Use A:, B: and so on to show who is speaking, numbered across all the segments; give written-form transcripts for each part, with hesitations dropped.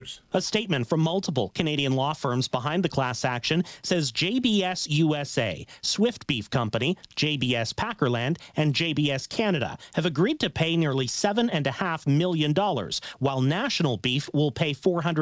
A: A statement from multiple Canadian law firms behind the class action says JBS USA, Swift Beef Company, JBS Packerland, and JBS Canada have agreed to pay nearly $7.5 million, while National Beef will pay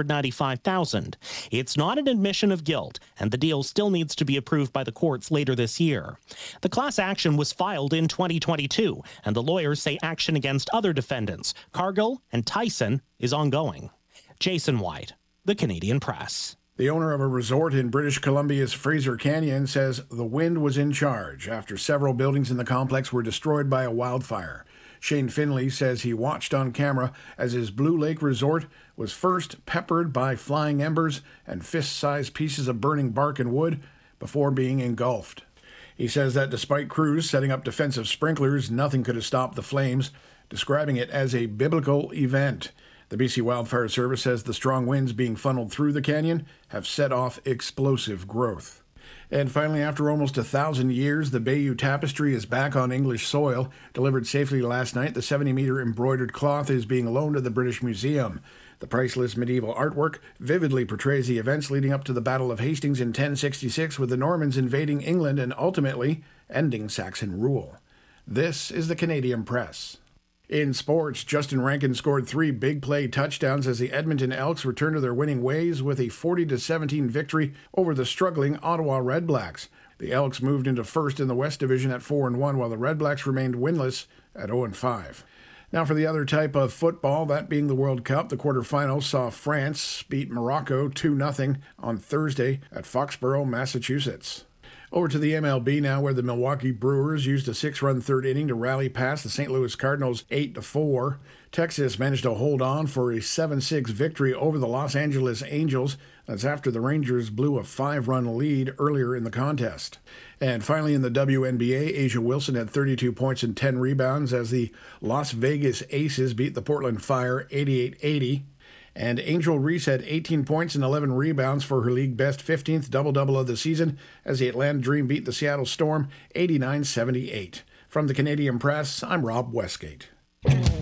A: $495,000. It's not an admission of guilt, and the deal still needs to be approved by the courts later this year. The class action was filed in 2022, and the lawyers say action against other defendants, Cargill and Tyson, is ongoing. Jason White, The Canadian Press.
B: The owner of a resort in British Columbia's Fraser Canyon says the wind was in charge after several buildings in the complex were destroyed by a wildfire. Shane Finley says he watched on camera as his Blue Lake resort was first peppered by flying embers and fist-sized pieces of burning bark and wood before being engulfed. He says that despite crews setting up defensive sprinklers, nothing could have stopped the flames, describing it as a biblical event. The BC Wildfire Service says the strong winds being funneled through the canyon have set off explosive growth. And finally, after almost 1,000 years, the Bayeux Tapestry is back on English soil. Delivered safely last night, the 70-meter embroidered cloth is being loaned to the British Museum. The priceless medieval artwork vividly portrays the events leading up to the Battle of Hastings in 1066, with the Normans invading England and ultimately ending Saxon rule. This is the Canadian Press. In sports, Justin Rankin scored 3 big play touchdowns as the Edmonton Elks returned to their winning ways with a 40-17 victory over the struggling Ottawa Redblacks. The Elks moved into first in the West Division at 4-1, while the Redblacks remained winless at 0-5. Now for the other type of football, that being the World Cup, the quarterfinals saw France beat Morocco 2-0 on Thursday at Foxborough, Massachusetts. Over to the MLB now, where the Milwaukee Brewers used a 6-run third inning to rally past the St. Louis Cardinals 8-4. Texas managed to hold on for a 7-6 victory over the Los Angeles Angels. That's after the Rangers blew a 5-run lead earlier in the contest. And finally in the WNBA, Asia Wilson had 32 points and 10 rebounds as the Las Vegas Aces beat the Portland Fire 88-80. And Angel Reese had 18 points and 11 rebounds for her league-best 15th double-double of the season as the Atlanta Dream beat the Seattle Storm 89-78. From the Canadian Press, I'm Rob Westgate.